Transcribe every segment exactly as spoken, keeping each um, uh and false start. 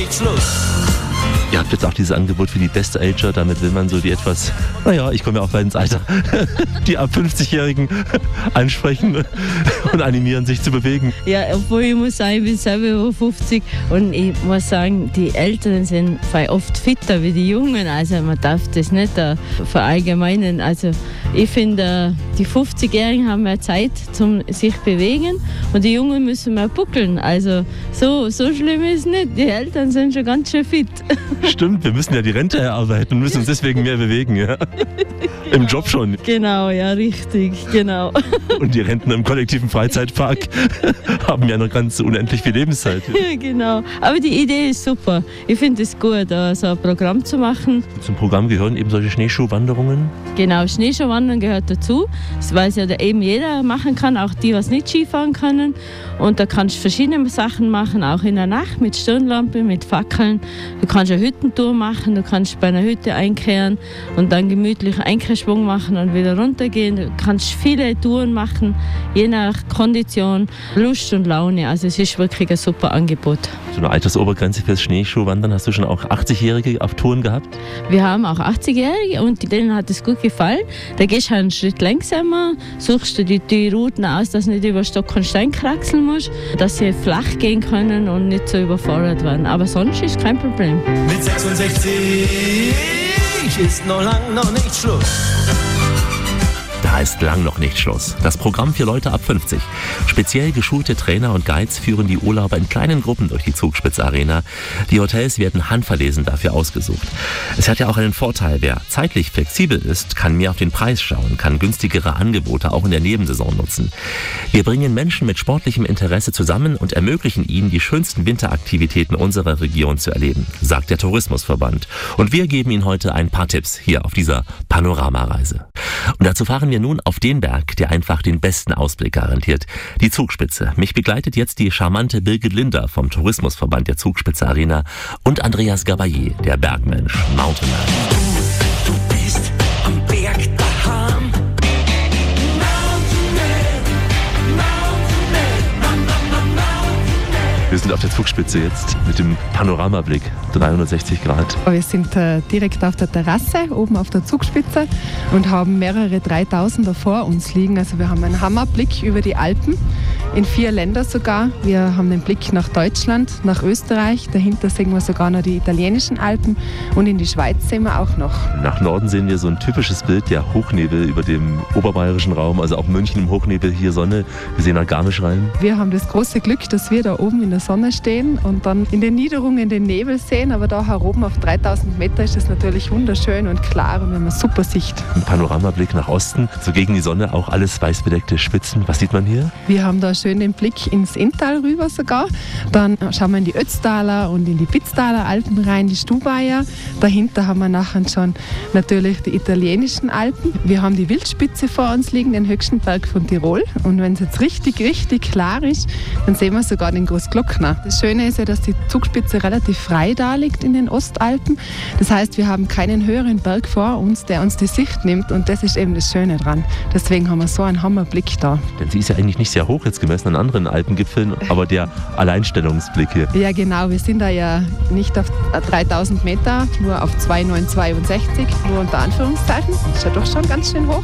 nicht Schluss. Ihr habt jetzt auch dieses Angebot für die Best Ager, damit will man so die etwas, naja, ich komme ja auch bald ins Alter, die ab fünfzigjährigen ansprechen und animieren, sich zu bewegen. Ja, obwohl ich muss sagen, ich bin selber über fünfzig und ich muss sagen, die Älteren sind oft fitter wie die Jungen, also man darf das nicht uh, verallgemeinern. Also ich finde, uh, die fünfzigjährigen haben mehr Zeit zum sich bewegen und die Jungen müssen mehr buckeln. Also so, so schlimm ist es nicht, die Eltern sind schon ganz schön fit. Stimmt, wir müssen ja die Rente erarbeiten und müssen uns deswegen mehr bewegen, ja? Genau. Im Job schon. Genau, ja, richtig, genau. Und die Rentner im kollektiven Freizeitpark haben ja noch ganz unendlich viel Lebenszeit. Ja, genau. Aber die Idee ist super. Ich finde es gut, so ein Programm zu machen. Zum Programm gehören eben solche Schneeschuhwanderungen? Genau, Schneeschuhwandern gehört dazu, weil es ja eben jeder machen kann, auch die, was nicht Skifahren können. Und da kannst du verschiedene Sachen machen, auch in der Nacht mit Stirnlampe, mit Fackeln. Du kannst eine Hüttentour machen, du kannst bei einer Hütte einkehren und dann gemütlich Einkehrschwung machen und wieder runtergehen. Du kannst viele Touren machen, je nach Kondition, Lust und Laune. Also es ist wirklich ein super Angebot. So eine Altersobergrenze fürs Schneeschuhwandern, hast du schon auch achtzigjährige auf Touren gehabt? Wir haben auch achtzigjährige und denen hat es gut gefallen. Da gehst du einen Schritt langsamer, suchst du die, die Routen aus, dass du nicht über Stock und Stein kraxeln musst, dass sie flach gehen können und nicht so überfordert werden. Aber sonst ist kein Problem. Mit sechsundsechzig ist noch lang noch nicht Schluss. Da ist lang noch nicht Schluss. Das Programm für Leute ab fünfzig. Speziell geschulte Trainer und Guides führen die Urlauber in kleinen Gruppen durch die Zugspitze Arena. Die Hotels werden handverlesen dafür ausgesucht. Es hat ja auch einen Vorteil, wer zeitlich flexibel ist, kann mehr auf den Preis schauen, kann günstigere Angebote auch in der Nebensaison nutzen. Wir bringen Menschen mit sportlichem Interesse zusammen und ermöglichen ihnen, die schönsten Winteraktivitäten unserer Region zu erleben, sagt der Tourismusverband. Und wir geben Ihnen heute ein paar Tipps hier auf dieser Panoramareise. Und dazu fahren wir nun auf den Berg, der einfach den besten Ausblick garantiert. Die Zugspitze. Mich begleitet jetzt die charmante Birgit Linder vom Tourismusverband der Zugspitze Arena und Andreas Gabayé, der Bergmensch Mountain Man. Du bist am Berg daheim. Wir sind auf der Zugspitze jetzt mit dem Panoramablick, dreihundertsechzig Grad. Wir sind äh, direkt auf der Terrasse, oben auf der Zugspitze und haben mehrere Dreitausender vor uns liegen. Also wir haben einen Hammerblick über die Alpen, in vier Länder sogar. Wir haben den Blick nach Deutschland, nach Österreich, dahinter sehen wir sogar noch die italienischen Alpen und in die Schweiz sehen wir auch noch. Nach Norden sehen wir so ein typisches Bild, der Hochnebel über dem oberbayerischen Raum, also auch München im Hochnebel, hier Sonne. Wir sehen nach Garmisch rein. Wir haben das große Glück, dass wir da oben in der Sonne stehen und dann in den Niederungen den Nebel sehen, aber da heroben auf dreitausend Meter ist es natürlich wunderschön und klar und wir haben eine super Sicht. Ein Panoramablick nach Osten, so gegen die Sonne, auch alles weißbedeckte Spitzen. Was sieht man hier? Wir haben da schön den Blick ins Inntal rüber sogar. Dann schauen wir in die Ötztaler und in die Pitztaler Alpen rein, die Stubaier. Dahinter haben wir nachher schon natürlich die italienischen Alpen. Wir haben die Wildspitze vor uns liegen, den höchsten Berg von Tirol. Und wenn es jetzt richtig, richtig klar ist, dann sehen wir sogar den Großglockner. Das Schöne ist ja, dass die Zugspitze relativ frei da liegt in den Ostalpen. Das heißt, wir haben keinen höheren Berg vor uns, der uns die Sicht nimmt und das ist eben das Schöne dran. Deswegen haben wir so einen Hammerblick da. Denn sie ist ja eigentlich nicht sehr hoch jetzt gemessen an anderen Alpengipfeln, aber der Alleinstellungsblick hier. Ja genau, wir sind da ja nicht auf dreitausend Meter, nur auf zweitausendneunhundertzweiundsechzig, nur unter Anführungszeichen. Das ist ja doch schon ganz schön hoch.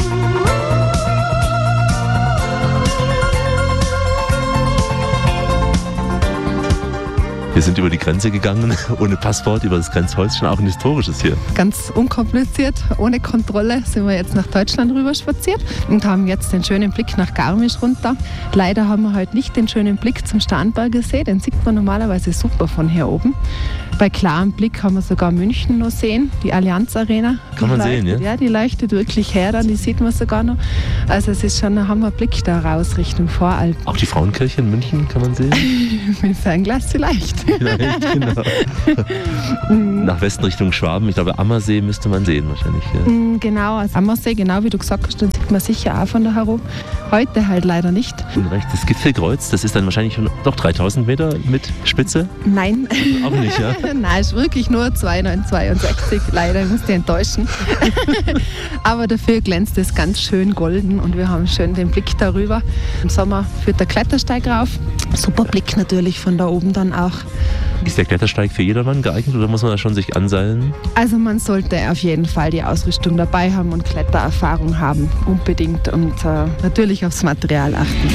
Wir sind über die Grenze gegangen, ohne Passwort, über das Grenzhäuschen, auch ein historisches hier. Ganz unkompliziert, ohne Kontrolle sind wir jetzt nach Deutschland rüber spaziert und haben jetzt den schönen Blick nach Garmisch runter. Leider haben wir heute nicht den schönen Blick zum Starnberger See, den sieht man normalerweise super von hier oben. Bei klarem Blick kann man sogar München noch sehen, die Allianz Arena. Kann man leuchtet, sehen, ja? Ja, die leuchtet wirklich her, dann, die sieht man sogar noch. Also es ist schon ein Hammerblick da raus Richtung Voralpen. Auch die Frauenkirche in München kann man sehen? Mit dem Fernglas vielleicht. Vielleicht, genau. Nach Westen Richtung Schwaben, ich glaube Ammersee müsste man sehen wahrscheinlich. Ja. Genau, also Ammersee, genau wie du gesagt hast, den sieht man sicher auch von da herum. Heute halt leider nicht. Und rechts das Gipfelkreuz, das ist dann wahrscheinlich doch dreitausend Meter mit Spitze? Nein. Auch nicht, ja? Nein, ist wirklich nur zweitausendneunhundertzweiundsechzig. Leider, ich muss dich enttäuschen. Aber dafür glänzt es ganz schön golden und wir haben schön den Blick darüber. Im Sommer führt der Klettersteig rauf. Super Blick natürlich von da oben dann auch. Ist der Klettersteig für jedermann geeignet oder muss man da schon sich anseilen? Also man sollte auf jeden Fall die Ausrüstung dabei haben und Klettererfahrung haben, unbedingt, und äh, natürlich aufs Material achten.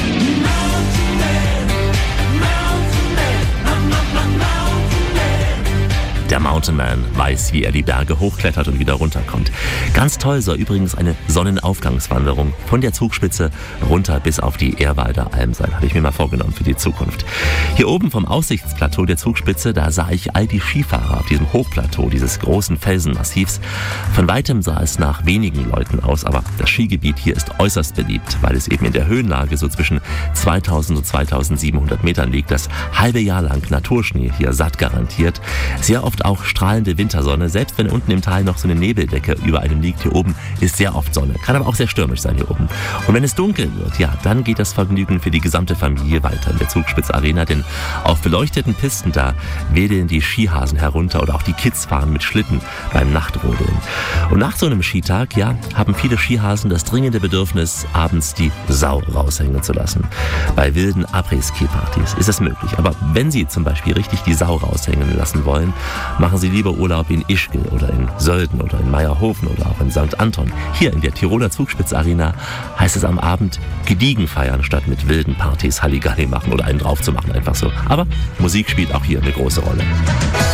Der Mountain Man weiß, wie er die Berge hochklettert und wieder runterkommt. Ganz toll soll übrigens eine Sonnenaufgangswanderung von der Zugspitze runter bis auf die Ehrwalder Alm sein. Habe ich mir mal vorgenommen für die Zukunft. Hier oben vom Aussichtsplateau der Zugspitze, da sah ich all die Skifahrer auf diesem Hochplateau dieses großen Felsenmassivs. Von weitem sah es nach wenigen Leuten aus, aber das Skigebiet hier ist äußerst beliebt, weil es eben in der Höhenlage so zwischen zweitausend und zweitausendsiebenhundert Metern liegt. Das halbe Jahr lang Naturschnee hier satt garantiert. Sehr oft auch strahlende Wintersonne. Selbst wenn unten im Tal noch so eine Nebeldecke über einem liegt, hier oben ist sehr oft Sonne. Kann aber auch sehr stürmisch sein hier oben. Und wenn es dunkel wird, ja, dann geht das Vergnügen für die gesamte Familie weiter in der Zugspitze Arena, denn auf beleuchteten Pisten da wedeln die Skihasen herunter oder auch die Kids fahren mit Schlitten beim Nachtrodeln. Und nach so einem Skitag, ja, haben viele Skihasen das dringende Bedürfnis, abends die Sau raushängen zu lassen. Bei wilden Après-Ski-Partys ist das möglich. Aber wenn Sie zum Beispiel richtig die Sau raushängen lassen wollen, machen Sie lieber Urlaub in Ischgl oder in Sölden oder in Meierhofen oder auch in Sankt Anton. Hier in der Tiroler Zugspitze Arena heißt es am Abend gediegen feiern, statt mit wilden Partys Halligalli machen oder einen drauf zu machen, einfach so. Aber Musik spielt auch hier eine große Rolle.